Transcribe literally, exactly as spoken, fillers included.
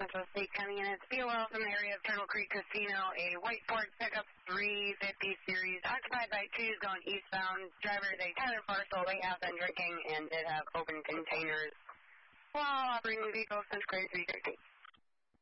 Central State coming in. It's B O L from the area of Turtle Creek Casino, a white Ford pickup three fifty series, occupied by twos going eastbound. Driver is a Tyler Parcel. They have been drinking and did have open containers while operating the vehicle since grade three thirteen.